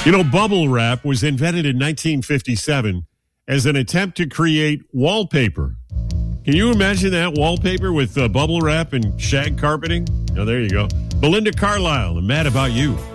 You know, bubble wrap was invented in 1957 as an attempt to create wallpaper. Can you imagine that wallpaper with bubble wrap and shag carpeting? Oh, there you go. Belinda Carlisle and Mad About You.